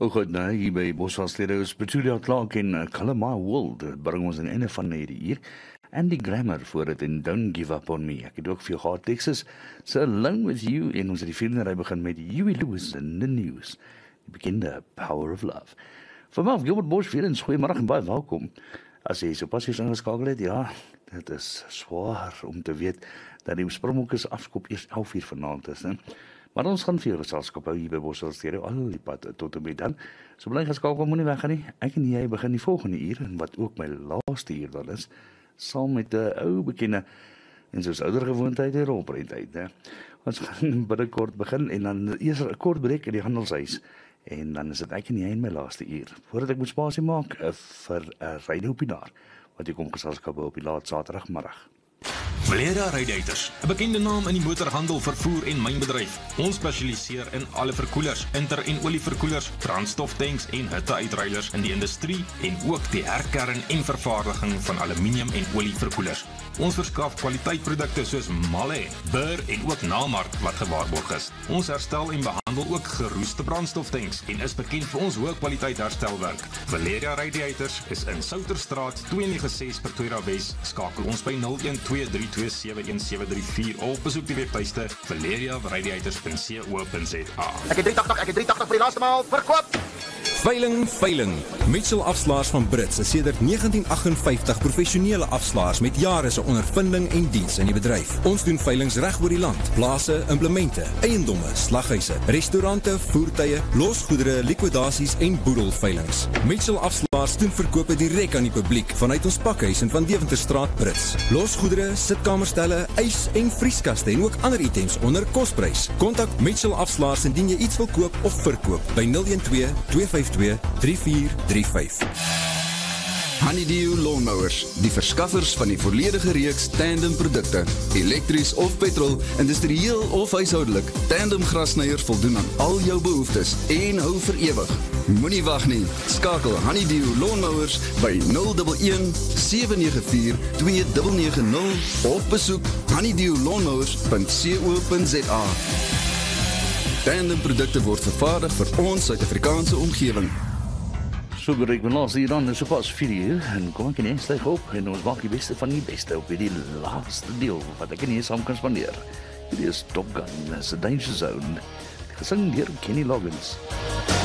Goed, nou, hier by Boswaslede is Petulia Clark en Calamar World bring ons aan die einde van hierdie uur. Andy Grammer voor dit en Don't Give Up On Me. Ek het ook vir jou gehad, Texas, So Alone With You, en ons het die vierde rij begin met Huey Lewis in the News. Die bekende Power of Love. Vanaf Gilbert Bosch, weer eens goeiemiddag en baie welkom. As jy so pas hier ingeskakel het, ja, dit is zwaar om te weet dat die Springbokkers afskop eers 11 uur vanaand is, ne? Maar ons gaan vir jou geselskap hou hier by Boswaslede al die pad tot en met dan. So bly geskakel, moenie weggaan nie. Ek en jy begin die volgende uur, en wat ook my laaste uur dan is, saam met 'n ou bekende en soos ouer gewoonheid die rolprentheid, né? Ons gaan binnekort begin en dan eers 'n kort breek in die handelshuis. En dan is dit ek en jy in my laaste uur. Voordat ek moet spasie maak vir 'n Radio Pinaar, wat ek kom geselskap op die laat Saterdagmiddag. Valeria Radiators, 'n bekende naam in die motorhandel, vervoer en mynbedryf. Ons spesialiseer in alle verkoelers, inter- en olieverkoelers, brandstoftanks en hitteuitruilers in die industrie en ook die herkern en vervaardiging van aluminium en olieverkoelers. Ons verskaf kwaliteitprodukte soos Malle, Burr en ook Nalmark wat gewaarborg is. Ons herstel en behandel ook geroeste brandstoftanks en is bekend vir ons hoë kwaliteit herstelwerk. Valeria Radiators is in Souterstraat 296 Pretoria Wes. Skakel ons by 0123271734 of besoek die webtuiste valeriaradiators.co.za. Ek het 380 vir die laaste maal verkoop. Veiling. Mitchell Afslaers van Brits is sedert 1958 professionele afslaers met jare se ondervinding en diens in die bedryf. Ons doen veilings reg oor die land. Plase, implemente, eiendomme, slaghuise, restaurante, voertuie, losgoedere, likwidasies en boedelveilings. Mitchell Afslaers doen verkope direk aan die publiek vanuit ons pakhuis in Van Deventerstraat, Brits. Losgoedere, sitkamerstelle, ys en vrieskaste en ook ander items onder kosprys. Kontak Mitchell Afslaers indien jy iets wil koop of verkoop by 012 252 3435. Honeydew Lawnmowers, die verskaffers van die volledige reeks tandem produkte, elektries of petrol, industrieel of huishoudelik. Tandem grasnyers voldoen aan al jou behoeftes en hou vir ewig. Moenie wag nie, skakel Honeydew Lawnmowers by 011 794 2990 of besoek honeydewlawnmowers.co.za. Tandem produkte word vervaardig vir ons Suid-Afrikaanse omgewing. So bereik my laaste hier dan, is so pas 4 uur, en kom ek in een styg op, en ons maak die beste van die beste op die laaste deel, wat ek in hier saam kan spandeer. Hierdie is Top Gun, is a Danger Zone, gesing deur Kenny Loggins.